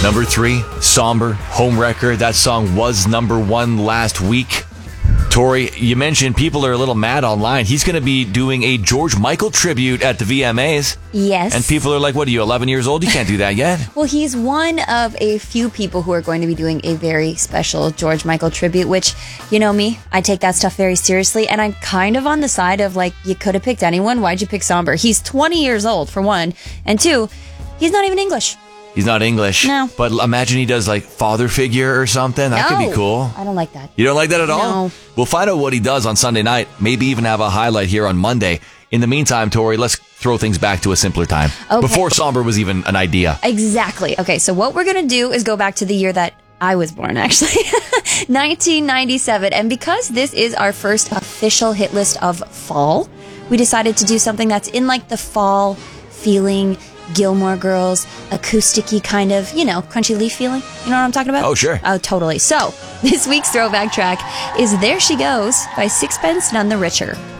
Number 3, Somber, Homewrecker. That song was number 1 last week. Tori, you mentioned people are a little mad online. He's going to be doing a George Michael tribute at the VMAs. Yes. And people are like, what are you, 11 years old? You can't do that yet. Well, he's one of a few people who are going to be doing a very special George Michael tribute, which, you know me, I take that stuff very seriously. And I'm kind of on the side of, like, you could have picked anyone. Why'd you pick Somber? He's 20 years old, for one. And 2, he's not even English. He's not English. No. But imagine he does like Father Figure or something. That could be cool. I don't like that. You don't like that at all? No. We'll find out what he does on Sunday night. Maybe even have a highlight here on Monday. In the meantime, Tori, let's throw things back to a simpler time. Okay. Before Somber was even an idea. Exactly. Okay, so what we're going to do is go back to the year that I was born, actually. 1997. And because this is our first official hit list of fall, we decided to do something that's in like the fall feeling, Gilmore Girls, acoustic-y kind of, you know, Crunchy Leaf feeling. You know what I'm talking about? Oh, sure. Oh, totally. So, this week's throwback track is There She Goes by Sixpence None the Richer.